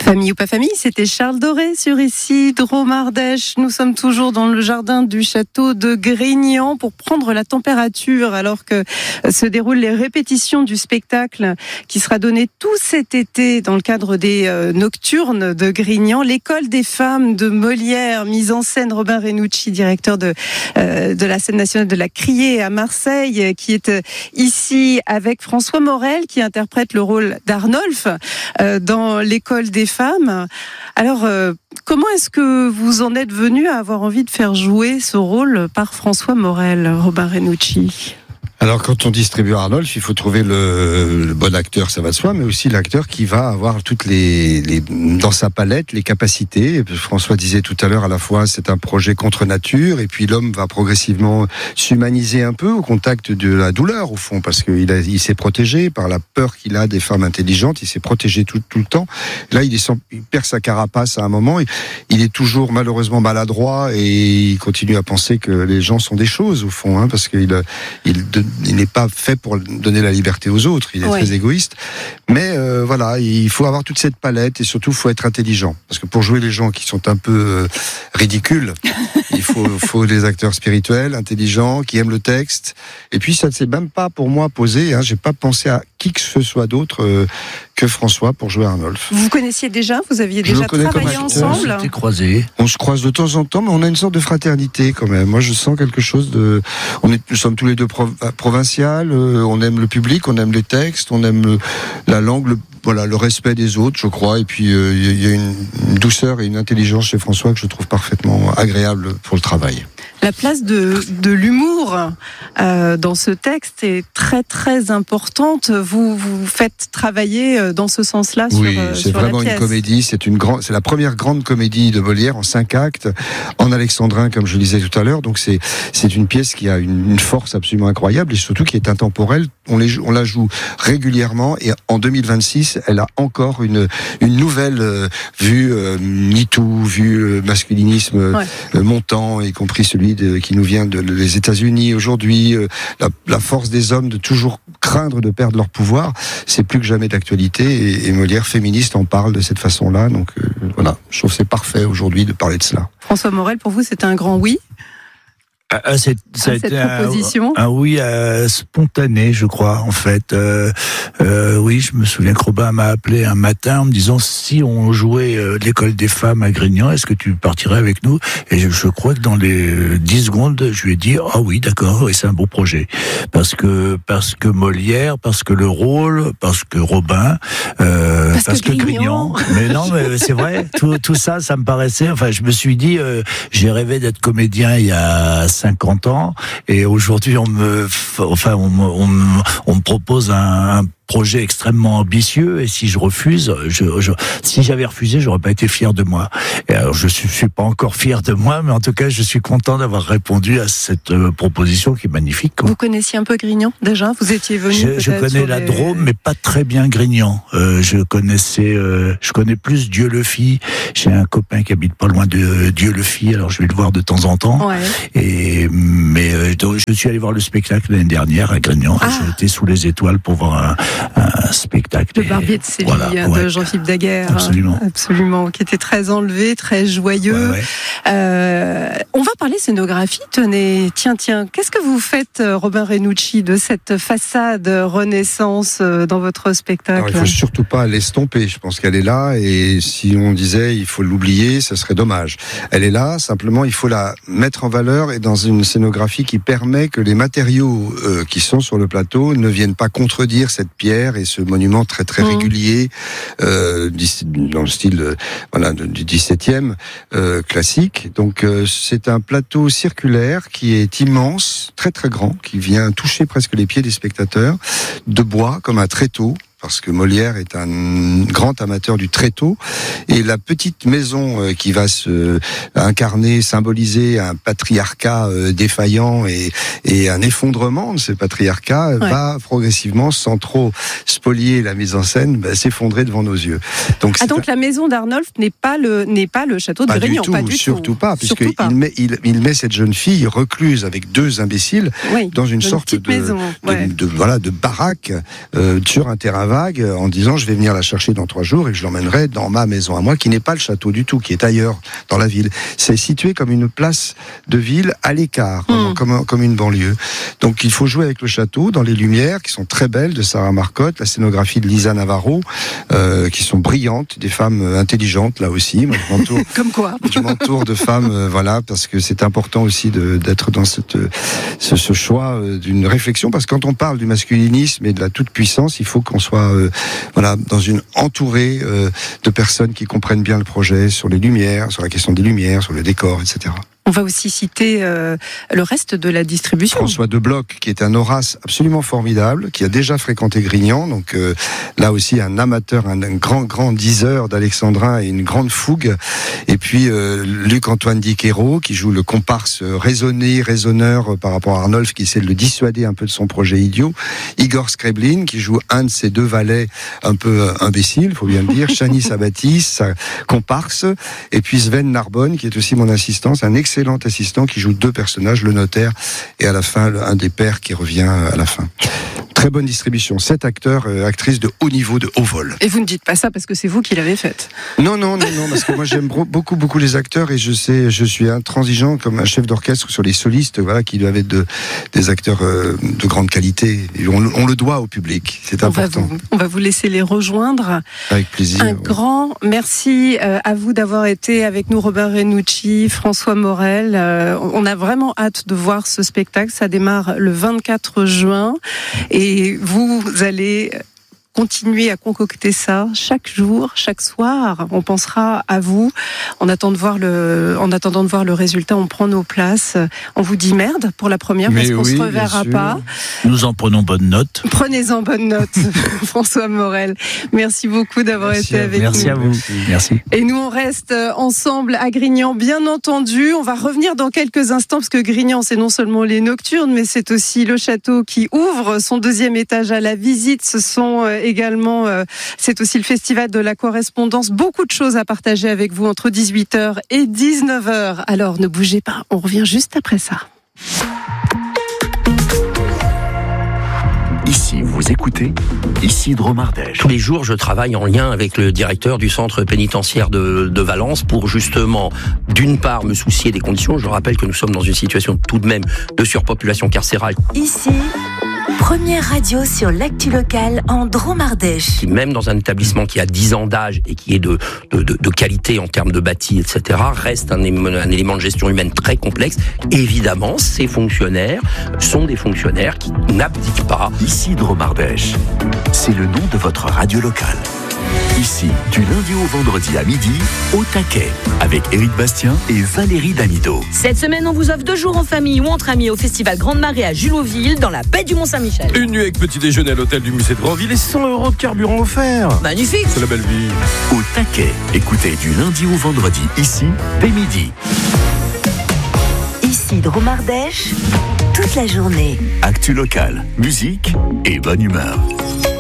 Famille ou pas famille, c'était Charles Doré sur ici, Dromardèche. Nous sommes toujours dans le jardin du château de Grignan pour prendre la température alors que se déroulent les répétitions du spectacle qui sera donné tout cet été dans le cadre des nocturnes de Grignan. L'école des femmes de Molière, mise en scène Robin Renucci, directeur de la scène nationale de la Criée à Marseille, qui est ici avec François Morel qui interprète le rôle d'Arnolphe dans l'école des femmes. Alors, comment est-ce que vous en êtes venu à avoir envie de faire jouer ce rôle par François Morel, Robin Renucci ? Alors, quand on distribue Arnolphe, il faut trouver le bon acteur, ça va de soi, mais aussi l'acteur qui va avoir toutes dans sa palette, les capacités. François disait tout à l'heure, à la fois, c'est un projet contre nature, et puis l'homme va progressivement s'humaniser un peu au contact de la douleur, au fond, parce qu'il s'est protégé par la peur qu'il a des femmes intelligentes, il s'est protégé tout le temps. Là, il perd sa carapace à un moment, il est toujours malheureusement maladroit, et il continue à penser que les gens sont des choses, au fond, parce qu'il n'est pas fait pour donner la liberté aux autres, il est très égoïste, mais voilà, il faut avoir toute cette palette et surtout il faut être intelligent, parce que pour jouer les gens qui sont un peu ridicules, il faut des acteurs spirituels, intelligents, qui aiment le texte, et puis ça ne s'est même pas pour moi posé, j'ai pas pensé à qui que ce soit d'autre que François pour jouer Arnolphe. Vous connaissiez déjà, vous aviez déjà travaillé ensemble? On s'était croisés. On se croise de temps en temps, mais on a une sorte de fraternité quand même. Moi je sens quelque chose de... Nous sommes tous les deux provincial, on aime le public, on aime les textes, on aime la langue, le respect des autres, je crois, et puis il y a une douceur et une intelligence chez François que je trouve parfaitement agréable pour le travail. La place de l'humour dans ce texte est très très importante. Vous faites travailler dans ce sens-là sur la pièce. Oui, c'est vraiment une comédie. C'est la première grande comédie de Molière en 5 actes, en alexandrin, comme je le disais tout à l'heure. Donc c'est une pièce qui a une force absolument incroyable et surtout qui est intemporelle. On la joue régulièrement et en 2026, elle a encore une nouvelle vue MeToo, vue masculinisme montant, y compris celui qui nous vient des États-Unis aujourd'hui, la force des hommes de toujours craindre de perdre leur pouvoir, c'est plus que jamais d'actualité et Molière féministe en parle de cette façon-là, donc voilà, je trouve que c'est parfait aujourd'hui de parler de cela. François Morel, pour vous, c'est un grand oui? Ça a été un oui spontané, je crois, en fait. Oui, je me souviens que Robin m'a appelé un matin en me disant si on jouait l'école des femmes à Grignan, est-ce que tu partirais avec nous? Et je crois que dans les 10 secondes, je lui ai dit oui, d'accord, et c'est un beau projet. Parce que Molière, parce que le rôle, parce que Robin, parce que Grignan. Mais non, mais c'est vrai, tout ça me paraissait, enfin, je me suis dit, j'ai rêvé d'être comédien il y a 50 ans et aujourd'hui on me propose un projet extrêmement ambitieux et si je refuse, si j'avais refusé, j'aurais pas été fier de moi. Et alors je suis pas encore fier de moi, mais en tout cas je suis content d'avoir répondu à cette proposition qui est magnifique, quoi. Vous connaissiez un peu Grignan déjà? Vous étiez venu? Je connais la Drôme, mais pas très bien Grignan. Je connais plus Dieu-le-Fit. J'ai un copain qui habite pas loin de Dieu-le-Fit, alors je vais le voir de temps en temps. Ouais. Mais je suis allé voir le spectacle l'année dernière à Grignan. J'ai été sous les étoiles pour voir un spectacle. Le Barbier de Séville, de Jean-Philippe Daguerre. Absolument, qui était très enlevé, très joyeux. On va parler scénographie. Tenez, tiens, qu'est-ce que vous faites, Robin Renucci, de cette façade Renaissance dans votre spectacle? Alors, il ne faut surtout pas l'estomper. Je pense qu'elle est là et si on disait il faut l'oublier, ça serait dommage. Elle est là, simplement il faut la mettre en valeur et dans une scénographie qui permet que les matériaux qui sont sur le plateau ne viennent pas contredire cette pierre et ce monument très très régulier dans le style du 17e classique. Donc c'est un plateau circulaire qui est immense, très très grand, qui vient toucher presque les pieds des spectateurs, de bois comme un tréteau. Parce que Molière est un grand amateur du tréteau et la petite maison qui va se incarner, symboliser un patriarcat défaillant et un effondrement de ce patriarcat va progressivement, sans trop spolier la mise en scène, s'effondrer devant nos yeux. Donc la maison d'Arnolphe n'est pas le château de Grignan, pas du tout. Surtout pas, puisqu'il met cette jeune fille recluse avec 2 imbéciles dans une sorte de baraque sur un terrain vague vague en disant je vais venir la chercher dans 3 jours et je l'emmènerai dans ma maison à moi, qui n'est pas le château du tout, qui est ailleurs dans la ville. C'est situé comme une place de ville à l'écart, comme une banlieue. Donc il faut jouer avec le château dans les lumières qui sont très belles de Sarah Marcotte, la scénographie de Lisa Navarro, qui sont brillantes, des femmes intelligentes là aussi. Moi, je m'entoure, comme quoi je m'entoure de femmes, voilà, parce que c'est important aussi d'être dans ce choix d'une réflexion, parce que quand on parle du masculinisme et de la toute-puissance, il faut qu'on soit entouré de personnes qui comprennent bien le projet sur les lumières, sur la question des lumières, sur le décor, etc. On va aussi citer le reste de la distribution. François Debloc, qui est un Horace absolument formidable, qui a déjà fréquenté Grignan, donc là aussi un amateur, un grand diseur d'alexandrin et une grande fougue. Et puis Luc-Antoine Diquero, qui joue le comparse raisonneur par rapport à Arnolphe, qui essaie de le dissuader un peu de son projet idiot. Igor Skreblin, qui joue un de ses 2 valets un peu imbéciles, faut bien le dire. Chani Sabatis, sa comparse. Et puis Sven Narbonne, qui est aussi mon assistant, c'est un excellent assistant qui joue 2 personnages, le notaire et à la fin un des pères qui revient à la fin. Très bonne distribution, 7 acteurs, actrices de haut niveau, de haut vol. Et vous ne dites pas ça parce que c'est vous qui l'avez faite. Non, parce que moi j'aime beaucoup les acteurs et je suis intransigeant comme un chef d'orchestre sur les solistes, voilà, qui doivent être des acteurs de grande qualité. Et on le doit au public, c'est important. On va vous laisser les rejoindre. Avec plaisir. Un grand merci à vous d'avoir été avec nous, Robert Renucci, François Morel. On a vraiment hâte de voir ce spectacle. Ça démarre le 24 juin. Et vous allez continuer à concocter ça chaque jour, chaque soir. On pensera à vous. En attendant de voir le résultat, on prend nos places. On vous dit merde pour la première parce qu'on se reverra pas. Nous en prenons bonne note. Prenez-en bonne note, François Morel. Merci beaucoup d'avoir été avec nous. Merci à vous. Merci. Et nous, on reste ensemble à Grignan, bien entendu. On va revenir dans quelques instants parce que Grignan, c'est non seulement les nocturnes, mais c'est aussi le château qui ouvre son 2e étage à la visite. Ce sont également, c'est aussi le festival de la correspondance. Beaucoup de choses à partager avec vous entre 18h et 19h. Alors ne bougez pas, on revient juste après ça. Ici, vous écoutez Isidro Mardèche. Tous les jours, je travaille en lien avec le directeur du centre pénitentiaire de Valence pour justement, d'une part, me soucier des conditions. Je rappelle que nous sommes dans une situation tout de même de surpopulation carcérale. Ici, première radio sur l'actu locale en Drôme-Ardèche. Même dans un établissement qui a 10 ans d'âge et qui est de qualité en termes de bâti, etc., reste un élément de gestion humaine très complexe. Évidemment, ces fonctionnaires sont des fonctionnaires qui n'abdiquent pas. Ici Drôme-Ardèche, c'est le nom de votre radio locale. Ici, du lundi au vendredi à midi, au taquet, avec Éric Bastien et Valérie Damido. Cette semaine, on vous offre 2 jours en famille ou entre amis au Festival Grande Marée à Julotville, dans la baie du Mont-Saint-Michel. Une nuit avec petit déjeuner à l'hôtel du musée de Grandville et 100 € de carburant offert. Magnifique. C'est la belle vie. Au taquet, écoutez du lundi au vendredi, ici, dès midi. Ici Drôme-Ardèche, toute la journée. Actu locale, musique et bonne humeur.